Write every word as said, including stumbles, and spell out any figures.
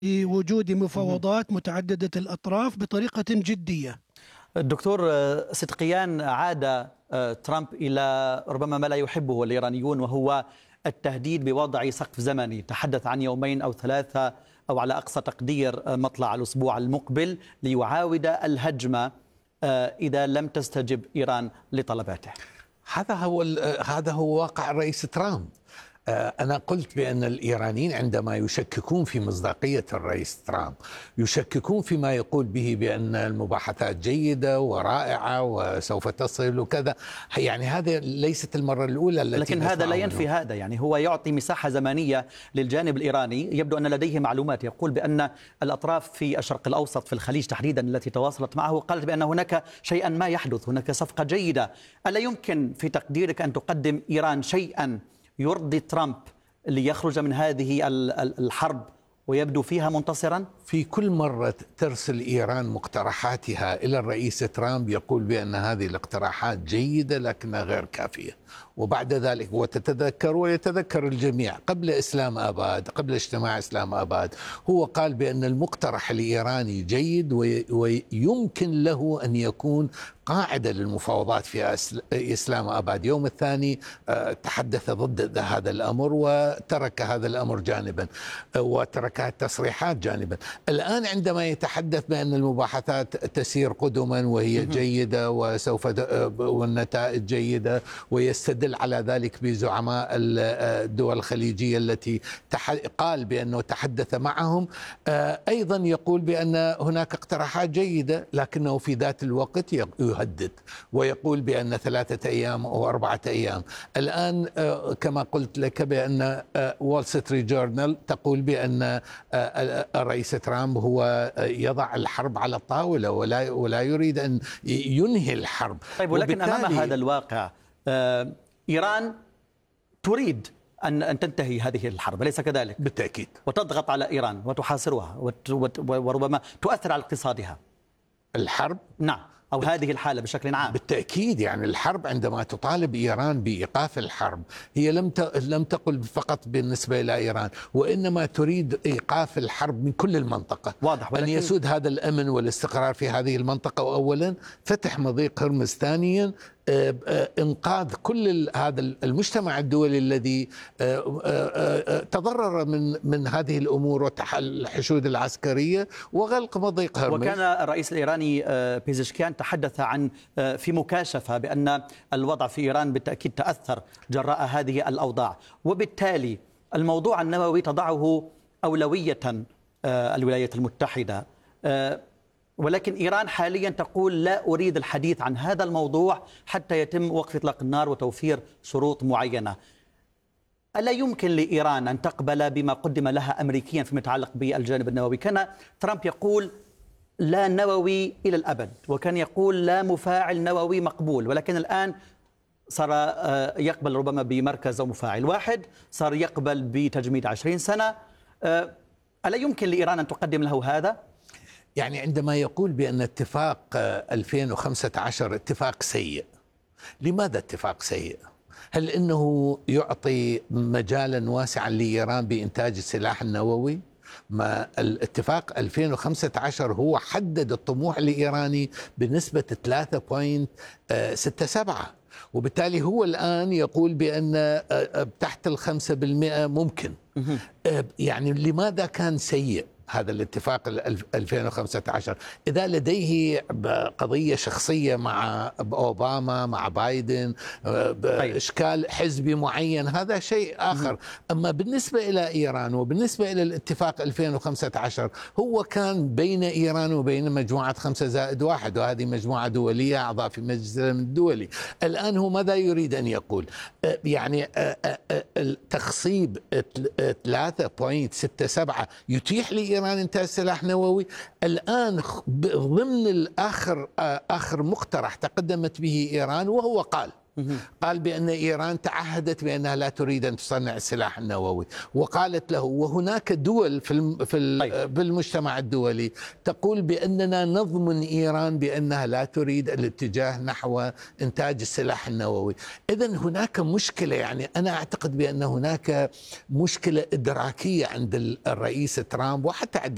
بوجود مفاوضات متعددة الأطراف بطريقة جدية. الدكتور صدقيان، عاد ترامب إلى ربما ما لا يحبه الإيرانيون، وهو التهديد بوضع سقف زمني. تحدث عن يومين أو ثلاثة أو على أقصى تقدير مطلع الأسبوع المقبل ليعاود الهجمة إذا لم تستجب إيران لطلباته. هذا هو هذا هو واقع الرئيس ترامب. أنا قلت بأن الإيرانيين عندما يشككون في مصداقية الرئيس ترامب، يشككون فيما يقول به بأن المباحثات جيدة ورائعة وسوف تصل وكذا، يعني هذا ليست المرة الأولى التي لكن هذا لا ينفي هذا، يعني هو يعطي مساحة زمنية للجانب الإيراني. يبدو أن لديه معلومات، يقول بأن الأطراف في الشرق الأوسط في الخليج تحديدا التي تواصلت معه قالت بأن هناك شيئا ما يحدث، هناك صفقة جيدة. ألا يمكن في تقديرك أن تقدم إيران شيئا يرضي ترامب ليخرج من هذه الحرب ويبدو فيها منتصرا؟ في كل مرة ترسل إيران مقترحاتها إلى الرئيس ترامب يقول بأن هذه الاقتراحات جيدة لكنها غير كافية، وبعد ذلك وتتذكر ويتذكر الجميع قبل إسلام آباد، قبل اجتماع إسلام آباد، هو قال بأن المقترح الإيراني جيد ويمكن له أن يكون قاعدة للمفاوضات في إسلام آباد. يوم الثاني تحدث ضد هذا الأمر وترك هذا الأمر جانبا وترك التصريحات جانبا. الآن عندما يتحدث بأن المباحثات تسير قدما وهي جيدة وسوف والنتائج جيدة، ويستدل على ذلك بزعماء الدول الخليجية التي قال بأنه تحدث معهم، أيضا يقول بأن هناك اقتراحات جيدة لكنه في ذات الوقت يهدد ويقول بأن ثلاثة أيام أو أربعة أيام. الآن كما قلت لك بأن وول ستريت جورنال تقول بأن الرئيس ترامب هو يضع الحرب على الطاولة ولا ولا يريد أن ينهي الحرب. طيب، ولكن أمام هذا الواقع إيران تريد أن أن تنتهي هذه الحرب، أليس كذلك؟ بالتأكيد. وتضغط على إيران وتحاصرها وربما تؤثر على اقتصادها. الحرب؟ نعم، أو هذه الحالة بشكل عام. بالتأكيد، يعني الحرب عندما تطالب إيران بإيقاف الحرب هي لم لم تقل فقط بالنسبة إلى إيران، وإنما تريد إيقاف الحرب من كل المنطقة. واضح. ولكن... أن يسود هذا الأمن والاستقرار في هذه المنطقة أولا، فتح مضيق هرمز ثانيا، إنقاذ كل هذا المجتمع الدولي الذي تضرر من من هذه الأمور والحشود العسكرية وغلق مضيق هرمز. وكان الرئيس الإيراني بيزشكيان تحدث عن في مكاشفة بأن الوضع في إيران بالتأكيد تأثر جراء هذه الأوضاع، وبالتالي الموضوع النووي تضعه أولوية الولايات المتحدة، ولكن إيران حاليا تقول لا أريد الحديث عن هذا الموضوع حتى يتم وقف إطلاق النار وتوفير شروط معينة. ألا يمكن لإيران أن تقبل بما قدم لها أمريكيا فيما يتعلق بالجانب النووي؟ كان ترامب يقول لا نووي إلى الأبد، وكان يقول لا مفاعل نووي مقبول، ولكن الآن صار يقبل ربما بمركز أو مفاعل واحد، صار يقبل بتجميد عشرين سنة. ألا يمكن لإيران أن تقدم له هذا؟ يعني عندما يقول بأن اتفاق ألفين وخمسة عشر اتفاق سيء، لماذا اتفاق سيء؟ هل إنه يعطي مجالا واسعا لإيران بإنتاج السلاح النووي؟ ما الاتفاق ألفين وخمسة عشر هو حدد الطموح الإيراني بنسبة ثلاثة فاصلة ستة سبعة، وبالتالي هو الآن يقول بأن تحت الخمسة بالمئة ممكن. يعني لماذا كان سيء هذا الاتفاق ألفين وخمسة عشر؟ إذا لديه قضية شخصية مع أوباما مع بايدن، إشكال حزبي معين، هذا شيء آخر. أما بالنسبة إلى إيران وبالنسبة إلى الاتفاق ألفين وخمسة عشر هو كان بين إيران وبين مجموعة خمسة زائد واحد، وهذه مجموعة دولية أعضاء في مجلس الأمن الدولي. الآن هو ماذا يريد أن يقول؟ يعني التخصيب ثلاثة فاصلة ستة سبعة يتيح لإيران انتاج سلاح نووي. الآن ضمن الآخر آخر مقترح تقدمت به إيران، وهو قال قال بأن إيران تعهدت بأنها لا تريد أن تصنع السلاح النووي، وقالت له وهناك دول في في المجتمع الدولي تقول بأننا نضمن إيران بأنها لا تريد الاتجاه نحو إنتاج السلاح النووي. إذن هناك مشكلة، يعني أنا أعتقد بأن هناك مشكلة إدراكية عند الرئيس ترامب وحتى عند